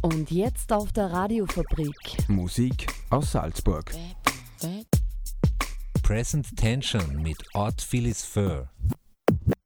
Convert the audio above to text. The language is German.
Und jetzt auf der Radiofabrik. Musik aus Salzburg. Present Tension mit Art Phyllis Fur.